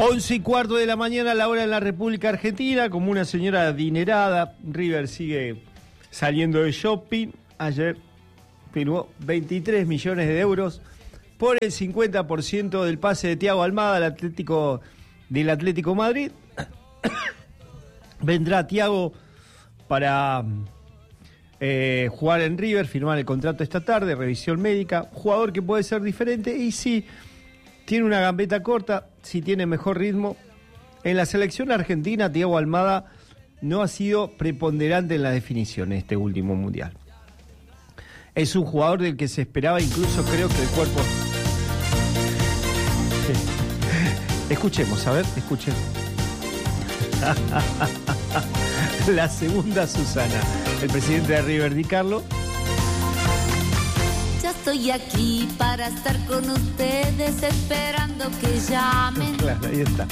11:15 de la mañana, la hora en la República Argentina, como una señora adinerada. River sigue saliendo de shopping. Ayer firmó 23 millones de euros por el 50% del pase de Thiago Almada del Atlético Madrid. Vendrá Thiago para jugar en River, firmar el contrato esta tarde, revisión médica. Jugador que puede ser diferente y sí, tiene una gambeta corta, sí tiene mejor ritmo. En la selección argentina, Thiago Almada no ha sido preponderante en la definición en este último mundial. Es un jugador del que se esperaba, incluso creo que el cuerpo... Escuchemos, a ver, escuchen. La segunda Susana, el presidente de River, Di Carlo. Ya estoy aquí para estar con ustedes, esperando que llamen. Claro, ahí está.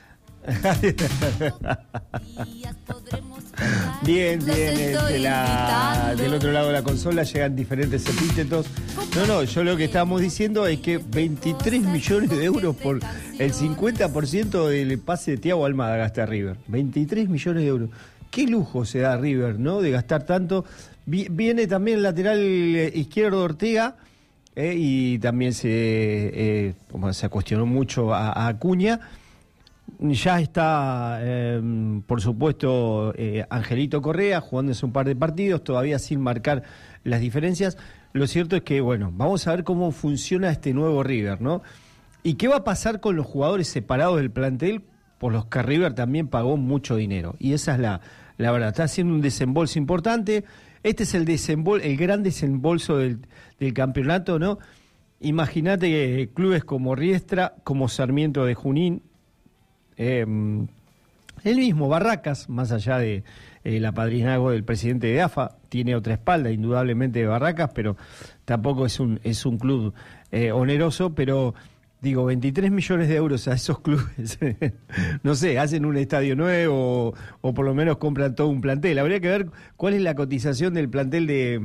Bien, del otro lado de la consola llegan diferentes epítetos. No, yo lo que estábamos diciendo es que 23 millones de euros por el 50% del pase de Thiago Almada gasta River. 23 millones de euros. Qué lujo se da River, ¿no? De gastar tanto. Viene también el lateral izquierdo Ortega, y también se cuestionó mucho a Acuña. Ya está, por supuesto, Angelito Correa jugándose un par de partidos, todavía sin marcar las diferencias. Lo cierto es que, bueno, vamos a ver cómo funciona este nuevo River, ¿no? Y qué va a pasar con los jugadores separados del plantel, por los que River también pagó mucho dinero. Y esa es la verdad. Está haciendo un desembolso importante. Este es el gran desembolso del campeonato, ¿no? Imagínate que clubes como Riestra, como Sarmiento de Junín, el mismo Barracas, más allá de el apadrinazgo del presidente de AFA, tiene otra espalda, indudablemente, de Barracas, pero tampoco es un club oneroso, pero digo, 23 millones de euros a esos clubes, no sé, hacen un estadio nuevo o por lo menos compran todo un plantel. Habría que ver cuál es la cotización del plantel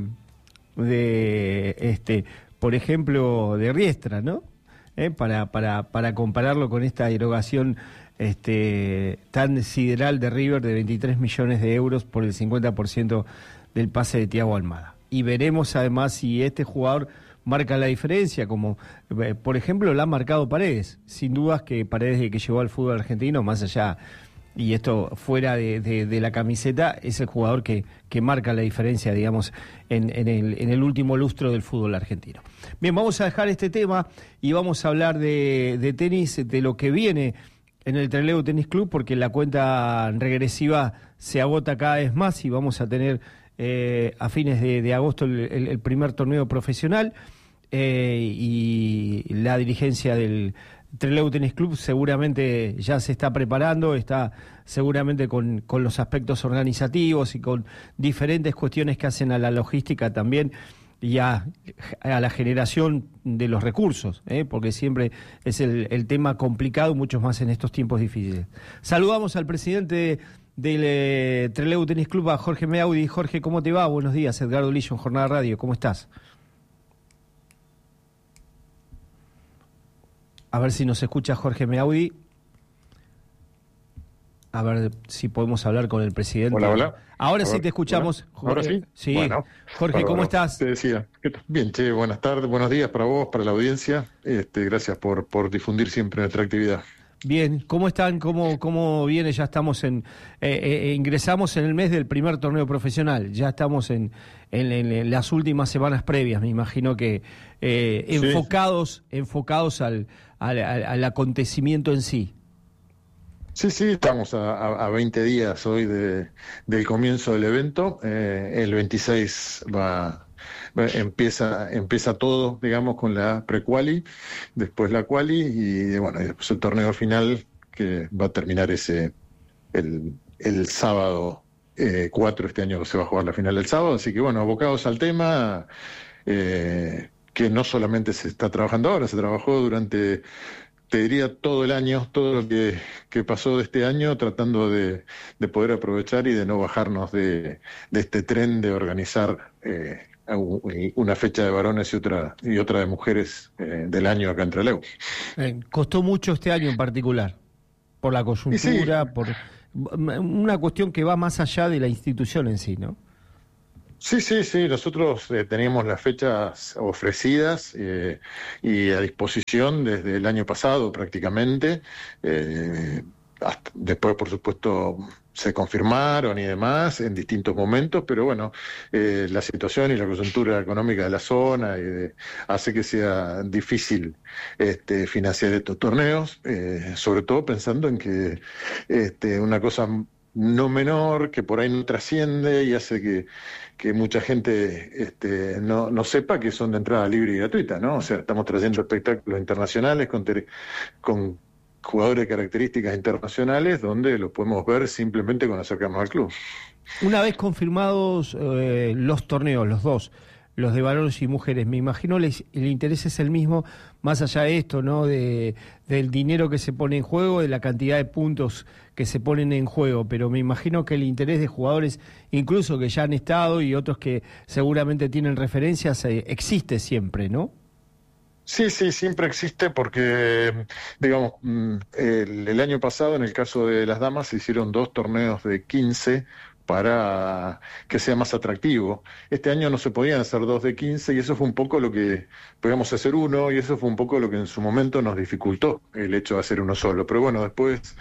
de por ejemplo, de Riestra, ¿no? Para compararlo con esta erogación tan sideral de River de 23 millones de euros por el 50% del pase de Thiago Almada. Y veremos además si este jugador marca la diferencia, como por ejemplo la ha marcado Paredes. Sin dudas que Paredes, de que llegó al fútbol argentino, más allá, y esto fuera de la camiseta, es el jugador que marca la diferencia, digamos, en el último lustro del fútbol argentino. Bien, vamos a dejar este tema y vamos a hablar de tenis, de lo que viene en el Trelew Tenis Club, porque la cuenta regresiva se agota cada vez más y vamos a tener a fines de agosto el primer torneo profesional, y la dirigencia del Trelew Tenis Club seguramente ya se está preparando, está seguramente con los aspectos organizativos y con diferentes cuestiones que hacen a la logística también y a la generación de los recursos, porque siempre es el tema complicado, mucho más en estos tiempos difíciles. Saludamos al presidente del Trelew Tenis Club, a Jorge Meaudi. Jorge, ¿cómo te va? Buenos días. Edgardo Lillo en Jornada Radio, ¿cómo estás? A ver si nos escucha Jorge Meaudi. A ver si podemos hablar con el presidente. Hola. Ahora sí te escuchamos. Hola. ¿Ahora sí? Sí. Bueno, Jorge, ¿cómo estás? Te decía. Bien, buenas tardes, buenos días para vos, para la audiencia. Gracias por difundir siempre nuestra actividad. Bien, ¿cómo están? ¿Cómo viene? Ya estamos ingresamos en el mes del primer torneo profesional. Ya estamos en las últimas semanas previas, me imagino que enfocados al acontecimiento en sí. Sí, estamos a 20 días hoy del comienzo del evento. El 26 empieza todo, digamos, con la pre-quali, después la quali y bueno, y después el torneo final, que va a terminar el sábado 4. Este año se va a jugar la final el sábado, así que bueno, abocados al tema, que no solamente se está trabajando ahora, se trabajó durante, te diría, todo el año, todo lo que pasó de este año, tratando de poder aprovechar y de no bajarnos de este tren de organizar una fecha de varones y otra de mujeres del año acá en Trelew. ¿Costó mucho este año en particular? por la coyuntura, por una cuestión que va más allá de la institución en sí, ¿no? Sí, nosotros teníamos las fechas ofrecidas y a disposición desde el año pasado prácticamente. Después, por supuesto, se confirmaron y demás en distintos momentos, pero bueno, la situación y la coyuntura económica de la zona hace que sea difícil financiar estos torneos, sobre todo pensando en que una cosa no menor, que por ahí no trasciende y hace que mucha gente no sepa que son de entrada libre y gratuita, ¿no? O sea, estamos trayendo espectáculos internacionales con jugadores de características internacionales donde los podemos ver simplemente cuando acercamos al club. Una vez confirmados los torneos, los dos, los de varones y mujeres, me imagino el interés es el mismo, más allá de esto, ¿no? Del dinero que se pone en juego, de la cantidad de puntos que se ponen en juego, pero me imagino que el interés de jugadores, incluso que ya han estado y otros que seguramente tienen referencias, existe siempre, ¿no? Sí, siempre existe porque, digamos, el año pasado, en el caso de las damas, se hicieron 2 torneos de 15 para que sea más atractivo. Este año no se podían hacer 2 de 15 y eso fue un poco lo que podíamos hacer uno y eso fue un poco lo que en su momento nos dificultó el hecho de hacer uno solo. Pero bueno, después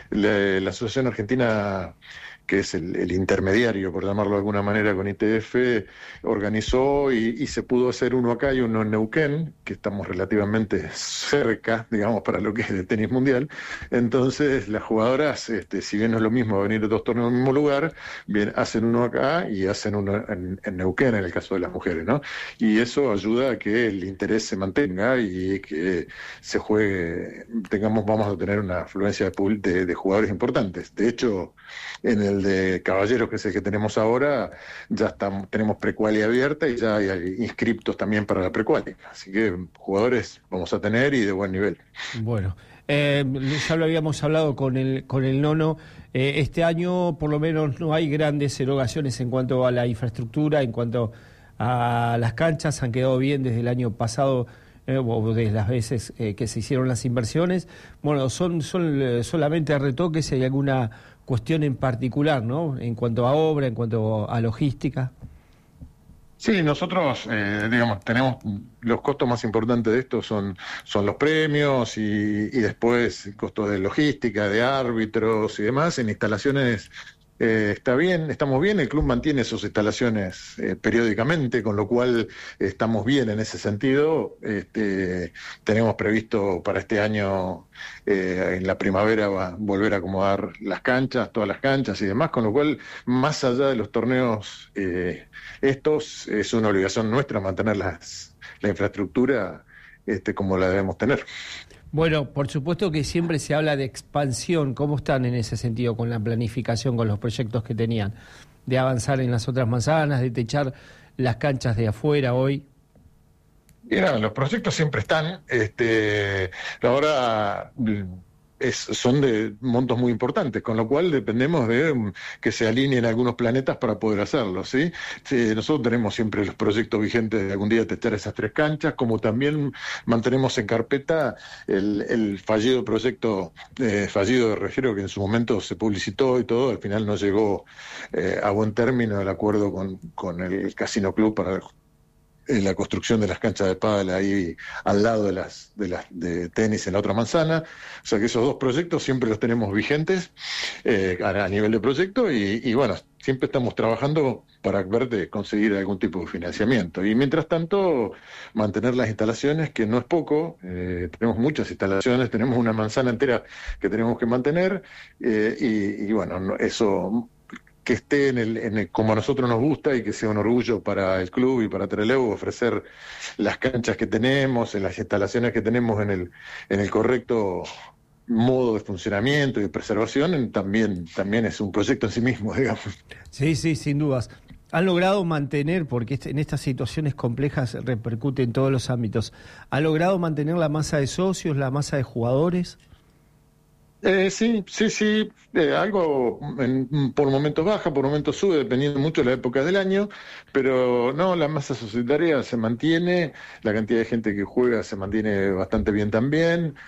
la Asociación Argentina, que es el intermediario, por llamarlo de alguna manera, con ITF, organizó y se pudo hacer uno acá y uno en Neuquén, que estamos relativamente cerca, digamos, para lo que es el tenis mundial. Entonces, las jugadoras, si bien no es lo mismo venir 2 torneos en el mismo lugar, bien, hacen uno acá y hacen uno en Neuquén, en el caso de las mujeres, ¿no? Y eso ayuda a que el interés se mantenga y que se juegue, vamos a tener una afluencia de jugadores importantes. De hecho, en el de caballeros, que es el que tenemos ahora, ya tenemos prequali abierta y ya hay inscriptos también para la prequali. Así que jugadores vamos a tener y de buen nivel. Bueno, ya lo habíamos hablado con el Nono. Este año por lo menos no hay grandes erogaciones en cuanto a la infraestructura, en cuanto a las canchas, han quedado bien desde el año pasado, o desde las veces que se hicieron las inversiones. Bueno, son solamente retoques, hay alguna cuestión en particular, ¿no? En cuanto a obra, en cuanto a logística. Sí, nosotros, digamos, tenemos los costos más importantes de esto son los premios y después costos de logística, de árbitros y demás. En instalaciones estamos bien, el club mantiene sus instalaciones periódicamente, con lo cual estamos bien en ese sentido. Tenemos previsto para este año, en la primavera, volver a acomodar las canchas, todas las canchas y demás, con lo cual, más allá de los torneos estos, es una obligación nuestra mantener la infraestructura como la debemos tener. Bueno, por supuesto que siempre se habla de expansión. ¿Cómo están en ese sentido con la planificación, con los proyectos que tenían? De avanzar en las otras manzanas, de techar las canchas de afuera hoy. Mira, los proyectos siempre están. Ahora son de montos muy importantes, con lo cual dependemos de que se alineen algunos planetas para poder hacerlo, ¿sí? Nosotros tenemos siempre los proyectos vigentes de algún día techar esas 3 canchas, como también mantenemos en carpeta el fallido proyecto, fallido, refiero, que en su momento se publicitó y todo, al final no llegó a buen término el acuerdo con el Casino Club para la construcción de las canchas de pádel ahí al lado de las de tenis en la otra manzana. O sea que esos 2 proyectos siempre los tenemos vigentes a nivel de proyecto y bueno, siempre estamos trabajando para ver de conseguir algún tipo de financiamiento. Y mientras tanto, mantener las instalaciones, que no es poco. Tenemos muchas instalaciones, tenemos una manzana entera que tenemos que mantener y bueno, eso, que esté como a nosotros nos gusta y que sea un orgullo para el club y para Trelew ofrecer las canchas que tenemos, en las instalaciones que tenemos en el correcto modo de funcionamiento y de preservación, también es un proyecto en sí mismo, digamos. Sí, sin dudas. Han logrado mantener, porque en estas situaciones complejas repercute en todos los ámbitos, ¿han logrado mantener la masa de socios, la masa de jugadores? Sí, algo por momentos baja, por momentos sube, dependiendo mucho de la época del año, pero no, la masa societaria se mantiene, la cantidad de gente que juega se mantiene bastante bien también.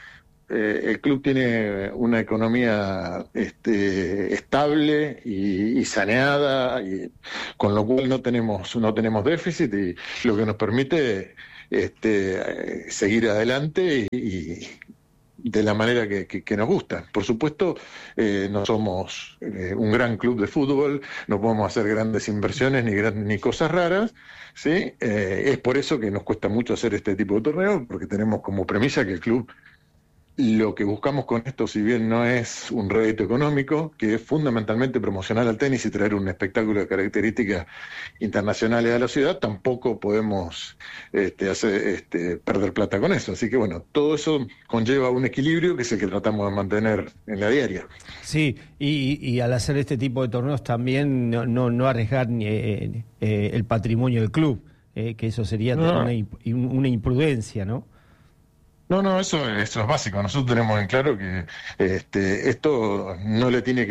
el club tiene una economía estable y saneada, y con lo cual no tenemos déficit, y lo que nos permite seguir adelante y de la manera que nos gusta. Por supuesto, no somos un gran club de fútbol, no podemos hacer grandes inversiones ni cosas raras, ¿sí? Es por eso que nos cuesta mucho hacer este tipo de torneos, porque tenemos como premisa que el club, lo que buscamos con esto, si bien no es un rédito económico, que es fundamentalmente promocionar al tenis y traer un espectáculo de características internacionales a la ciudad, tampoco podemos perder plata con eso. Así que bueno, todo eso conlleva un equilibrio que es el que tratamos de mantener en la diaria. Sí, y al hacer este tipo de torneos también no arriesgar el patrimonio del club, que eso sería una imprudencia, ¿no? No, eso es básico. Nosotros tenemos en claro que esto no le tiene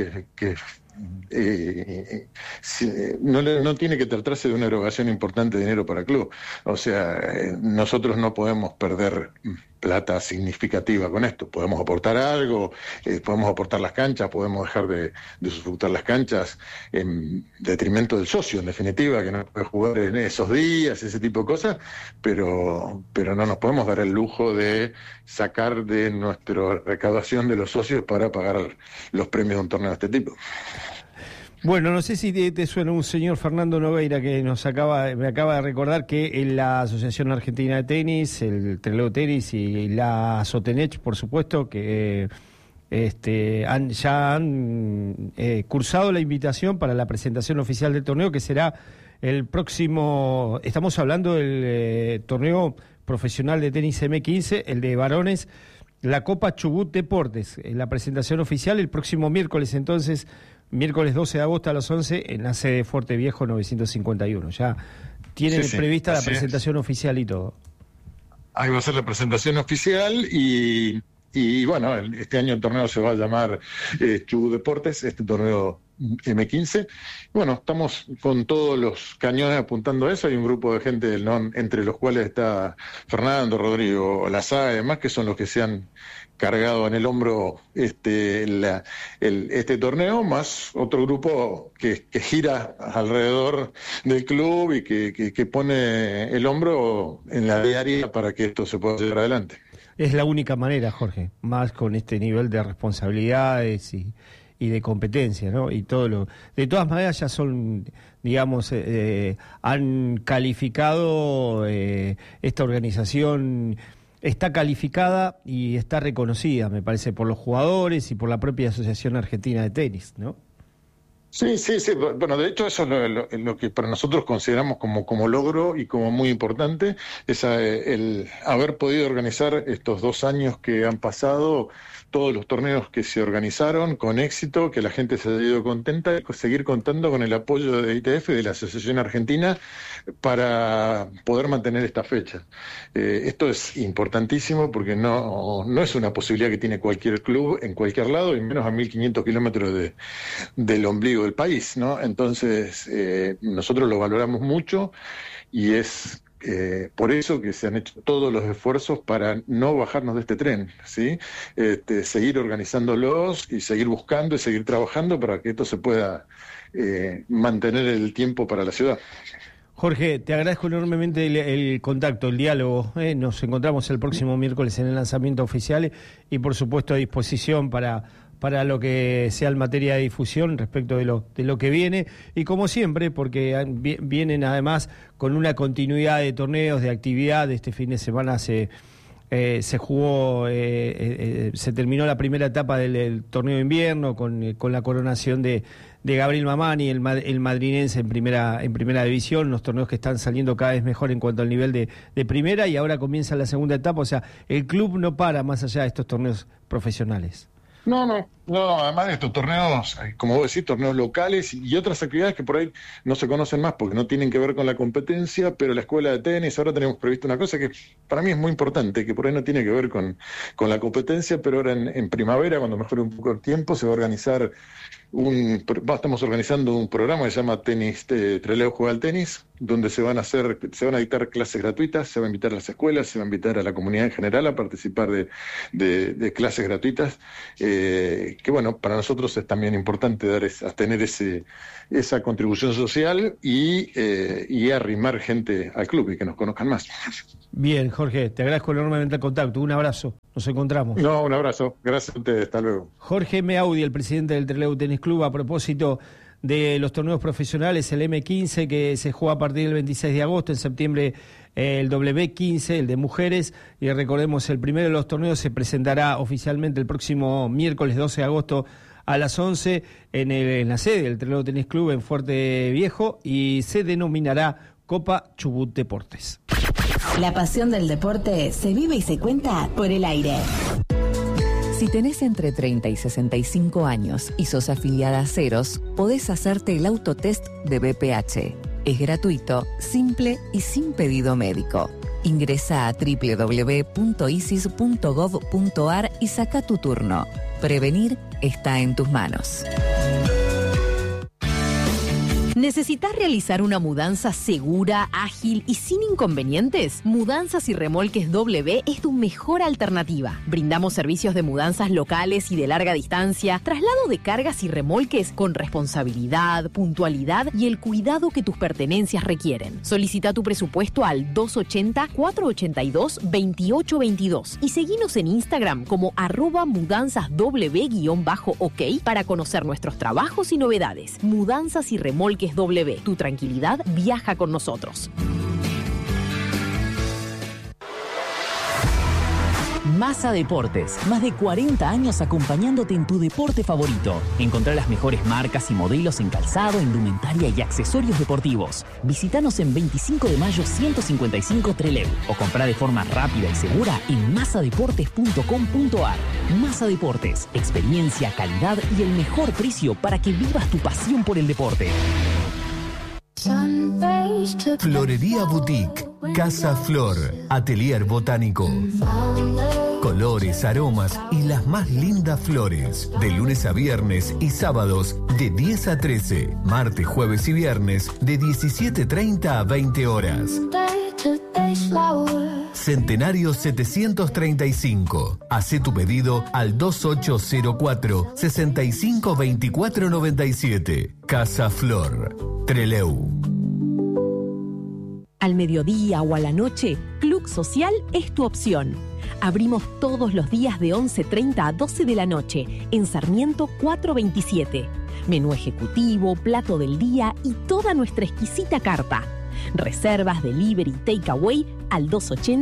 no tiene que tratarse de una erogación importante de dinero para el club. O sea, nosotros no podemos perder plata significativa con esto. Podemos aportar algo, podemos aportar las canchas, podemos dejar de usufructar las canchas en detrimento del socio, en definitiva, que no puede jugar en esos días, ese tipo de cosas, pero no nos podemos dar el lujo de sacar de nuestra recaudación de los socios para pagar los premios de un torneo de este tipo. Bueno, no sé si te suena un señor Fernando Nogueira que me acaba de recordar que en la Asociación Argentina de Tenis, el Trelew Tenis y la Sotenech, por supuesto, que ya han cursado la invitación para la presentación oficial del torneo, que será el próximo, estamos hablando del torneo profesional de tenis M15, el de varones, la Copa Chubut Deportes, la presentación oficial el próximo miércoles, entonces, miércoles 12 de agosto a las 11 en la sede Fuerte Viejo 951. Ya tienen prevista la presentación oficial y todo. Ahí va a ser la presentación oficial y bueno, este año el torneo se va a llamar Chubut Deportes, este torneo M15. Bueno, estamos con todos los cañones apuntando a eso. Hay un grupo de gente, entre los cuales está Fernando, Rodrigo Lazá y demás, que son los que se han cargado en el hombro este torneo, más otro grupo que gira alrededor del club y que pone el hombro en la diaria para que esto se pueda llevar adelante. Es la única manera, Jorge, más con este nivel de responsabilidades y de competencia, ¿no? Y de todas maneras ya son, digamos, han calificado esta organización. Está calificada y está reconocida, me parece, por los jugadores y por la propia Asociación Argentina de Tenis, ¿no? Sí. Bueno, de hecho eso es lo que para nosotros consideramos como logro y como muy importante, es el haber podido organizar estos 2 años que han pasado, todos los torneos que se organizaron con éxito, que la gente se ha ido contenta, y seguir contando con el apoyo de ITF, de la Asociación Argentina, para poder mantener esta fecha. Esto es importantísimo porque no es una posibilidad que tiene cualquier club en cualquier lado, y menos a 1.500 kilómetros del ombligo del país, ¿no? Entonces, nosotros lo valoramos mucho y es por eso que se han hecho todos los esfuerzos para no bajarnos de este tren, ¿sí? Seguir organizándolos y seguir buscando y seguir trabajando para que esto se pueda mantener el tiempo para la ciudad. Jorge, te agradezco enormemente el contacto, el diálogo. Nos encontramos el próximo miércoles en el lanzamiento oficial y por supuesto a disposición para lo que sea en materia de difusión respecto de lo que viene, y como siempre, porque vienen además con una continuidad de torneos, de actividad. Este fin de semana se jugó, se terminó la primera etapa del torneo de invierno con la coronación de Gabriel Mamani, el madrinense en primera división, los torneos que están saliendo cada vez mejor en cuanto al nivel de primera, y ahora comienza la segunda etapa. O sea, el club no para más allá de estos torneos profesionales. No, No, además de estos torneos, como vos decís, torneos locales y otras actividades que por ahí no se conocen más porque no tienen que ver con la competencia, pero la escuela de tenis, ahora tenemos previsto una cosa que para mí es muy importante, que por ahí no tiene que ver con la competencia, pero ahora en primavera, cuando mejore un poco el tiempo, se va a organizar estamos organizando un programa que se llama Trelew Juega al Tenis, donde se van a dictar clases gratuitas, se va a invitar a las escuelas, se va a invitar a la comunidad en general a participar de clases gratuitas, que bueno, para nosotros es también importante tener esa contribución social y arrimar gente al club y que nos conozcan más. Bien, Jorge, te agradezco enormemente el contacto. Un abrazo, nos encontramos. No, un abrazo. Gracias a ustedes, hasta luego. Jorge Meaudi, el presidente del Trelew Tenis Club, a propósito de los torneos profesionales, el M15 que se juega a partir del 26 de agosto, en septiembre el W15, el de mujeres, y recordemos, el primero de los torneos se presentará oficialmente el próximo miércoles 12 de agosto a las 11 en la sede del Trelew Tenis Club en Fuerte Viejo, y se denominará Copa Chubut Deportes. La pasión del deporte se vive y se cuenta por el aire. Si tenés entre 30 y 65 años y sos afiliada a Ceros, podés hacerte el autotest de BPH. Es gratuito, simple y sin pedido médico. Ingresa a www.isis.gov.ar y saca tu turno. Prevenir está en tus manos. ¿Necesitas realizar una mudanza segura, ágil y sin inconvenientes? Mudanzas y Remolques W es tu mejor alternativa. Brindamos servicios de mudanzas locales y de larga distancia, traslado de cargas y remolques con responsabilidad, puntualidad y el cuidado que tus pertenencias requieren. Solicita tu presupuesto al 280-482-2822 y seguinos en Instagram como @mudanzasw_ok para conocer nuestros trabajos y novedades. Mudanzas y Remolques W. Tu tranquilidad viaja con nosotros. Massa Deportes, más de 40 años acompañándote en tu deporte favorito. Encontrá las mejores marcas y modelos en calzado, indumentaria y accesorios deportivos. Visítanos en 25 de mayo 155 Trelew o comprá de forma rápida y segura en massadeportes.com.ar. Massa Deportes, experiencia, calidad y el mejor precio para que vivas tu pasión por el deporte. Florería Boutique, Casa Flor, Atelier Botánico. Colores, aromas y las más lindas flores. De lunes a viernes y sábados de 10 a 13. Martes, jueves y viernes de 17:30 a 20 horas. Centenario 735. Hacé tu pedido al 2804-652497. Casa Flor, Trelew. Al mediodía o a la noche, Club Social es tu opción. Abrimos todos los días de 11:30 a 12 de la noche en Sarmiento 427. Menú ejecutivo, plato del día y toda nuestra exquisita carta. Reservas, delivery, takeaway al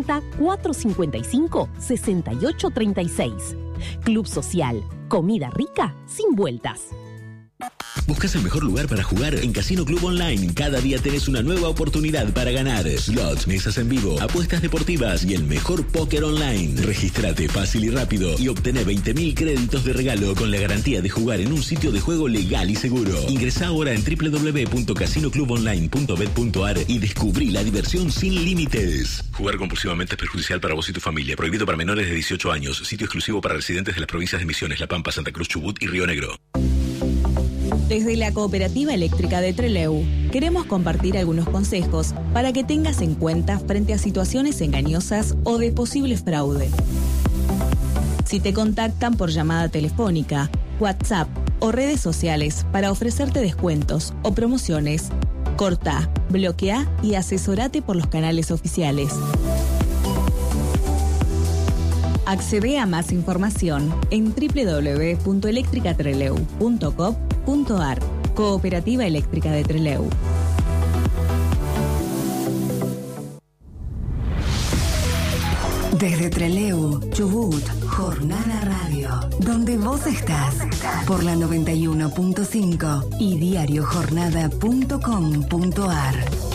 280-455-6836. Club Social, comida rica sin vueltas. ¿Buscas el mejor lugar para jugar? En Casino Club Online cada día tenés una nueva oportunidad para ganar. Slots, mesas en vivo, apuestas deportivas y el mejor póker online. Regístrate fácil y rápido y obtené 20.000 créditos de regalo con la garantía de jugar en un sitio de juego legal y seguro. Ingresá ahora en www.casinoclubonline.bet.ar y descubrí la diversión sin límites. Jugar compulsivamente es perjudicial para vos y tu familia. Prohibido para menores de 18 años. Sitio exclusivo para residentes de las provincias de Misiones, La Pampa, Santa Cruz, Chubut y Río Negro. Desde la Cooperativa Eléctrica de Trelew, queremos compartir algunos consejos para que tengas en cuenta frente a situaciones engañosas o de posible fraude. Si te contactan por llamada telefónica, WhatsApp o redes sociales para ofrecerte descuentos o promociones, corta, bloquea y asesorate por los canales oficiales. Accede a más información en www.electricatrelew.gov.ar. Cooperativa Eléctrica de Trelew. Desde Trelew, Chubut, Jornada Radio, donde vos estás, por la 91.5 y diariojornada.com.ar.